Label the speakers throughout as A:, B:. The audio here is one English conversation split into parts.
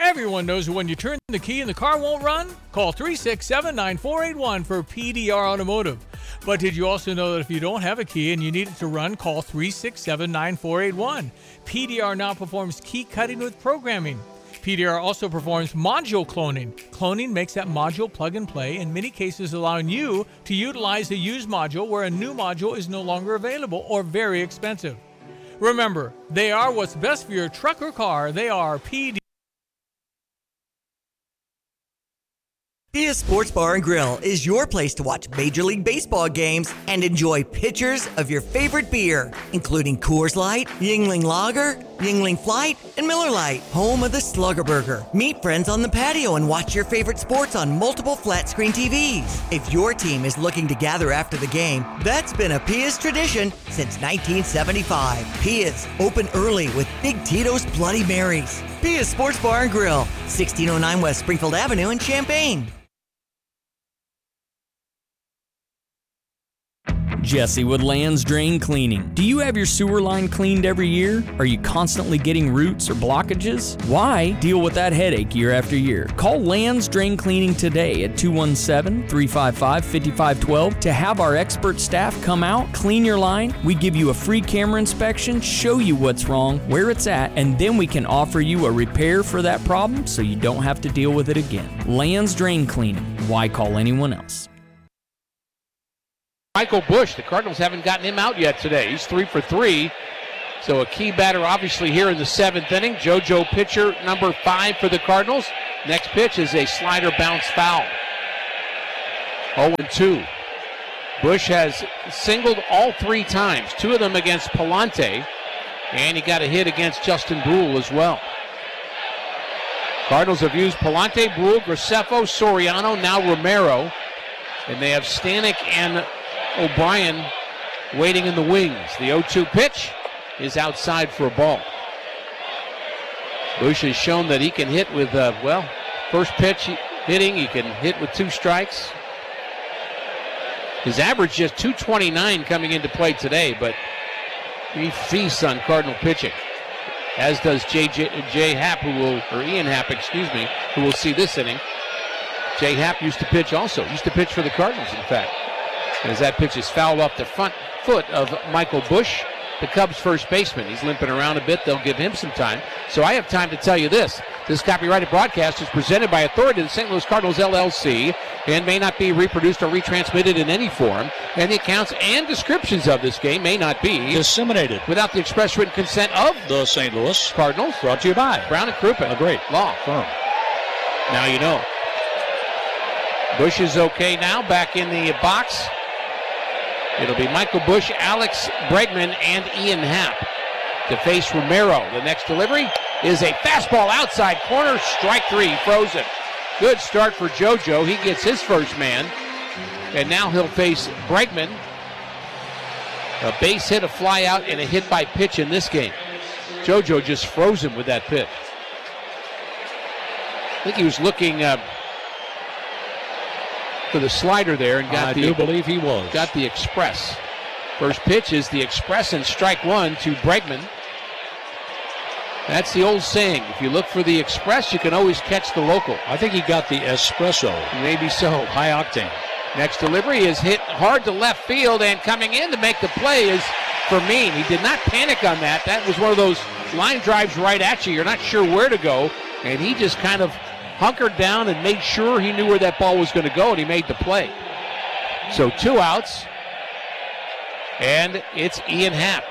A: Everyone knows when you turn the key and the car won't run? Call 367-9481 for PDR Automotive. But did you also know that if you don't have a key and you need it to run, call 367-9481. PDR now performs key cutting with programming. PDR also performs module cloning. Cloning makes that module plug and play, in many cases allowing you to utilize a used module where a new module is no longer available or very expensive. Remember, they are what's best for your truck or car. They are PDR.
B: Pia Sports Bar and Grill is your place to watch Major League Baseball games and enjoy pitchers of your favorite beer, including Coors Light, Yuengling Lager, Yuengling Flight, and Miller Lite, home of the Slugger Burger. Meet friends on the patio and watch your favorite sports on multiple flat-screen TVs. If your team is looking to gather after the game, that's been a Pia's tradition since 1975. Pia's, open early with Big Tito's Bloody Marys. Pia's Sports Bar and Grill, 1609 West Springfield Avenue in Champaign.
C: Jesse with Lands Drain Cleaning. Do you have your sewer line cleaned every year? Are you constantly getting roots or blockages? Why deal with that headache year after year? Call Lands Drain Cleaning today at 217-355-5512 to have our expert staff come out, clean your line. We give you a free camera inspection, show you what's wrong, where it's at, and then we can offer you a repair for that problem so you don't have to deal with it again. Lands Drain Cleaning. Why call anyone else?
D: Michael Busch, the Cardinals haven't gotten him out yet today. He's 3 for 3. So a key batter obviously here in the 7th inning. JoJo pitcher number 5 for the Cardinals. Next pitch is a slider bounce foul. 0-2. Busch has singled all 3 times, 2 of them against Palante, and he got a hit against Justin Brule as well. Cardinals have used Palante, Brule, Graceffo, Soriano, now Romero, and they have Stanek and O'Brien waiting in the wings. The 0-2 pitch is outside for a ball. Busch has shown that he can hit with, first pitch hitting. He can hit with 2 strikes. His average just 229 coming into play today, but he feasts on Cardinal pitching, as does Ian Happ, who will see this inning. Jay Happ used to pitch for the Cardinals, in fact. As that pitch is fouled off the front foot of Michael Busch, the Cubs first baseman. He's limping around a bit. They'll give him some time. So I have time to tell you this. This copyrighted broadcast is presented by authority of the St. Louis Cardinals, LLC, and may not be reproduced or retransmitted in any form. And the accounts and descriptions of this game may not be
E: disseminated
D: without the express written consent of
E: the St. Louis
D: Cardinals.
E: Brought to you by
D: Brown and Crouppen,
E: a great
D: law
E: firm.
D: Now you know. Busch is okay now, back in the box. It'll be Michael Busch, Alex Bregman, and Ian Happ to face Romero. The next delivery is a fastball outside corner, strike 3, frozen. Good start for JoJo. He gets his first man, and now he'll face Bregman. A base hit, a fly out, and a hit by pitch in this game. JoJo just froze him with that pitch. I think he was looking for the slider there, and
E: I do believe he was.
D: Got the express. First pitch is the express, and strike 1 to Bregman. That's the old saying. If you look for the express, you can always catch the local.
E: I think he got the espresso.
D: Maybe so.
E: High octane.
D: Next delivery is hit hard to left field, and coming in to make the play is Fermin. He did not panic on that. That was one of those line drives right at you. You're not sure where to go, and he just kind of hunkered down and made sure he knew where that ball was going to go, and he made the play. So 2 outs, and it's Ian Happ.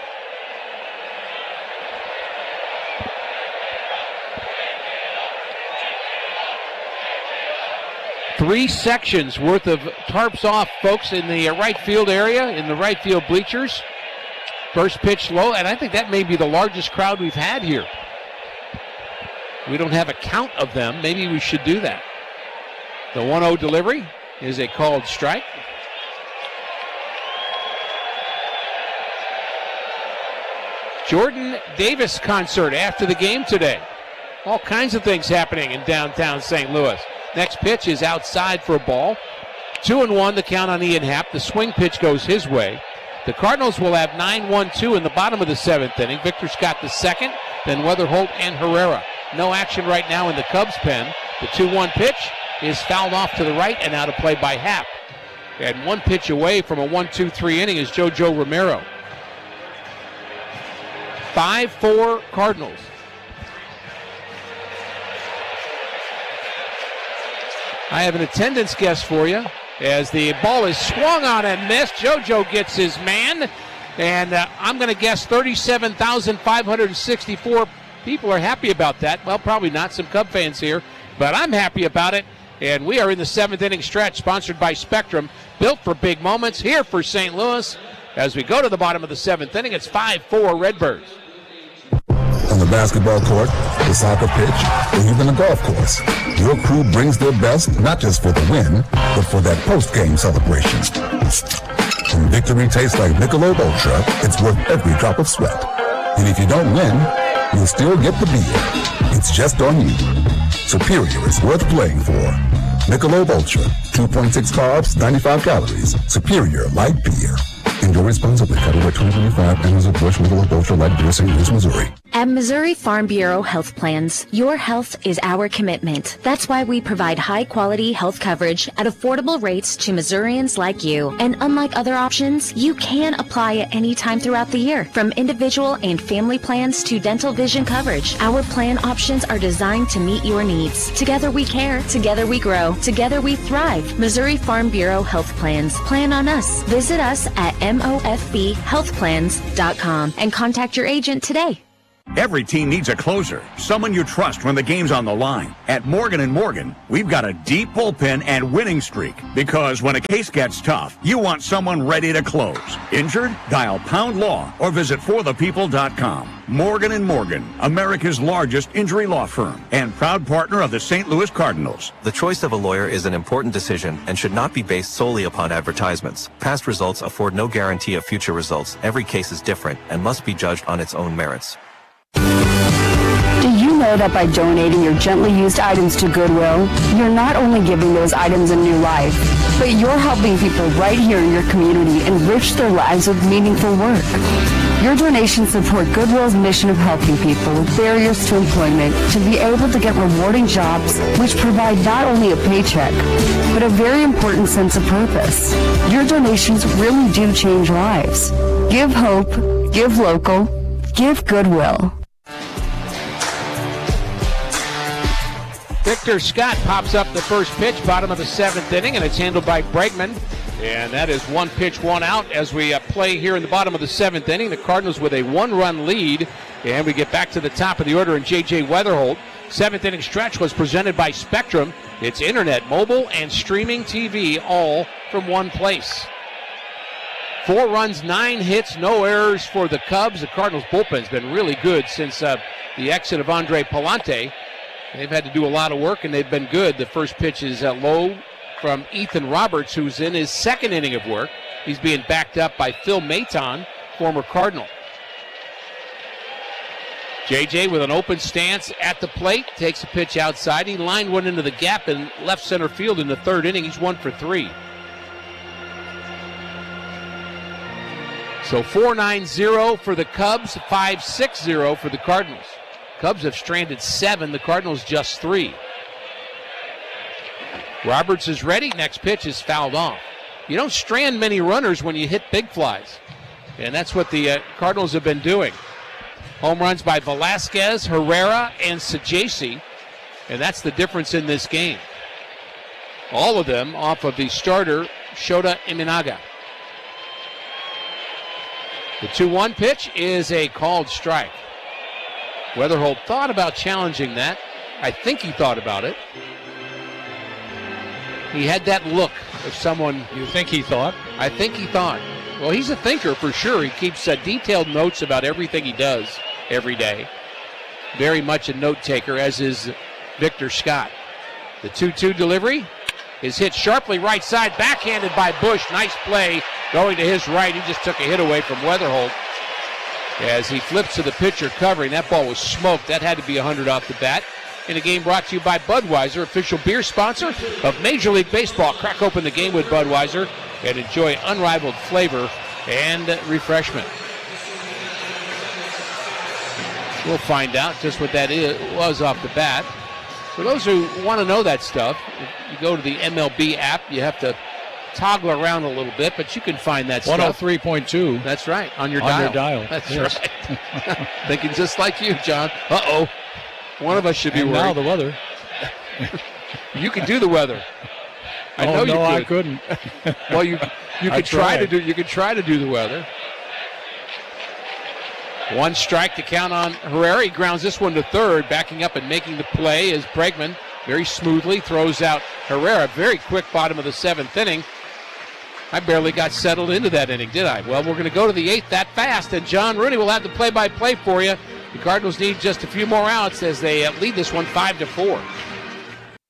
D: Three sections worth of tarps off, folks, in the right field area, in the right field bleachers. First pitch low, and I think that may be the largest crowd we've had here. We don't have a count of them. Maybe we should do that. The 1-0 delivery is a called strike. Jordan Davis concert after the game today. All kinds of things happening in downtown St. Louis. Next pitch is outside for a ball. 2-1 the count on Ian Happ. The swing pitch goes his way. The Cardinals will have 9-1-2 in the bottom of the 7th inning. Victor Scott the second, then Weatherholt and Herrera. no action right now in the Cubs pen. The 2-1 pitch is fouled off to the right and out of play by Happ. And one pitch away from a 1-2-3 inning is JoJo Romero. 5-4 Cardinals. I have an attendance guess for you. As the ball is swung on and missed, JoJo gets his man. And I'm going to guess 37,564 people are happy about that. Well, probably not, some Cub fans here, but I'm happy about it. And we are in the 7th inning stretch, sponsored by Spectrum, built for big moments here for St. Louis. As we go to the bottom of the 7th inning, it's 5-4 Redbirds.
F: On the basketball court, the soccer pitch, or even the golf course, your crew brings their best not just for the win, but for that post-game celebration. When victory tastes like Michelob Ultra, it's worth every drop of sweat. And if you don't win, you'll still get the beer. It's just on you. Superior is worth playing for. Michelob Ultra, 2.6 carbs, 95 calories. Superior light beer. Enjoy responsibly. Copyright 2025. Anheuser-Busch Michelob Ultra Light Beer, St. Louis, Missouri.
G: At Missouri Farm Bureau Health Plans, your health is our commitment. That's why we provide high-quality health coverage at affordable rates to Missourians like you. And unlike other options, you can apply at any time throughout the year. From individual and family plans to dental vision coverage, our plan options are designed to meet your needs. Together we care. Together we grow. Together we thrive. Missouri Farm Bureau Health Plans. Plan on us. Visit us at mofbhealthplans.com and contact your agent today.
H: Every team needs a closer, someone you trust when the game's on the line. At Morgan & Morgan, we've got a deep bullpen and winning streak, because when a case gets tough, you want someone ready to close. Injured? Dial Pound Law or visit forthepeople.com. Morgan & Morgan, America's largest injury law firm and proud partner of the St. Louis Cardinals.
I: The choice of a lawyer is an important decision and should not be based solely upon advertisements. Past results afford no guarantee of future results. Every case is different and must be judged on its own merits.
J: Do you know that by donating your gently used items to Goodwill, you're not only giving those items a new life, but you're helping people right here in your community enrich their lives with meaningful work. Your donations support Goodwill's mission of helping people with barriers to employment to be able to get rewarding jobs which provide not only a paycheck, but a very important sense of purpose. Your donations really do change lives. Give hope, give local, give Goodwill.
D: Victor Scott pops up the first pitch, bottom of the 7th inning, and it's handled by Bregman. And that is one pitch, one out as we play here in the bottom of the 7th inning. The Cardinals with a 1-run lead. And we get back to the top of the order in J.J. Weatherholt. 7th inning stretch was presented by Spectrum. It's internet, mobile, and streaming TV all from one place. 4 runs, 9 hits, no errors for the Cubs. The Cardinals bullpen's been really good since the exit of Andre Palante. They've had to do a lot of work, and they've been good. The first pitch is low from Ethan Roberts, who's in his 2nd inning of work. He's being backed up by Phil Maton, former Cardinal. J.J. with an open stance at the plate, takes a pitch outside. He lined one into the gap in left center field in the 3rd inning. He's 1 for 3. So 4-9-0 for the Cubs, 5-6-0 for the Cardinals. Cubs have stranded 7, the Cardinals just 3. Roberts is ready. Next pitch is fouled off. You don't strand many runners when you hit big flies. And that's what the Cardinals have been doing. Home runs by Velasquez, Herrera, and Sajaci. And that's the difference in this game. All of them off of the starter, Shota Imanaga. The 2-1 pitch is a called strike. Weatherholt thought about challenging that. I think he thought about it. He had that look of someone.
E: You think he thought?
D: I think he thought. Well, he's a thinker for sure. He keeps detailed notes about everything he does every day. Very much a note taker, as is Victor Scott. The 2-2 delivery is hit sharply right side, backhanded by Bush. Nice play going to his right. He just took a hit away from Weatherholt as he flips to the pitcher covering. That ball was smoked. That had to be 100 off the bat. In a game brought to you by Budweiser, official beer sponsor of Major League Baseball. Crack open the game with Budweiser and enjoy unrivaled flavor and refreshment. We'll find out just what that was off the bat. For those who want to know that stuff, if you go to the MLB app, you have to toggle around a little bit, but you can find that stuff.
E: 103.2.
D: That's right, on your
E: dial.
D: That's
E: yes.
D: right. Thinking just like you, John. Uh-oh. One of us should be worried.
E: Now the weather.
D: You can do the weather. I know you could.
E: I couldn't.
D: Well, you could try to do. You could try to do the weather. One strike to count on Herrera. He grounds this one to third. Backing up and making the play is Bregman. Very smoothly throws out Herrera. Very quick bottom of the 7th inning. I barely got settled into that inning, did I? Well, we're going to go to the 8th that fast, and John Rooney will have the play-by-play for you. The Cardinals need just a few more outs as they lead this one 5-4.